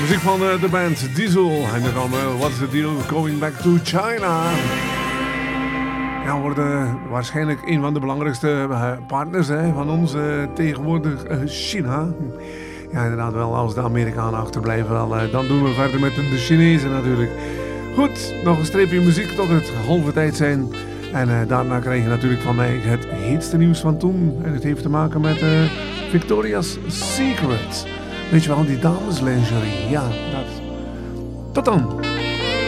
muziek van de band Diesel. En dan What's the Deal Going Back to China. Ja, we worden waarschijnlijk een van de belangrijkste partners van ons tegenwoordig China. Ja, inderdaad wel, als de Amerikanen achterblijven, wel, dan doen we verder met de Chinezen natuurlijk. Goed, nog een streepje muziek tot het halve tijd zijn. En daarna krijg je natuurlijk van mij het heetste nieuws van toen. En het heeft te maken met Victoria's Secret. Weet je wel, die dameslingerie. Ja, dat. Tot dan.